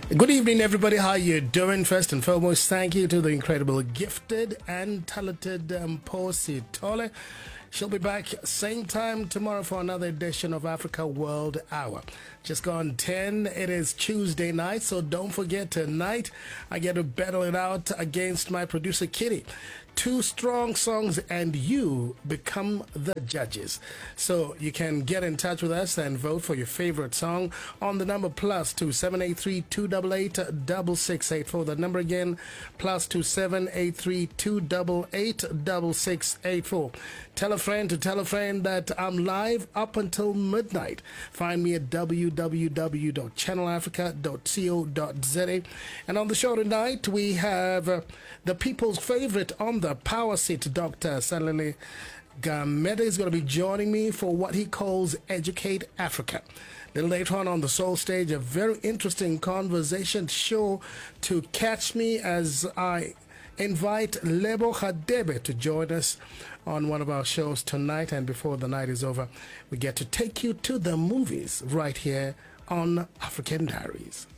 Good evening, everybody. How you doing? First and foremost, thank you to the incredible, gifted, and talented Posi Tole. She'll be back same time tomorrow for another edition of Africa World Hour. Just gone 10. It is Tuesday night, so don't forget tonight I get to battle it out against my producer Kitty. 2 strong songs and you become the judges. So you can get in touch with us and vote for your favorite song on the number +2 783 288 6684. The number again +2 783 288 6684. Tell a friend to tell a friend that I'm live up until midnight. Find me at www.channelafrica.co.za. And on the show tonight we have the people's favorite on the power seat, Dr. Salele Gamede is going to be joining me for what he calls Educate Africa. A little later on the Soul Stage, a very interesting conversation show to catch me as I invite Lebo Hadebe to join us on one of our shows tonight. And before the night is over, we get to take you to the movies right here on African Diaries.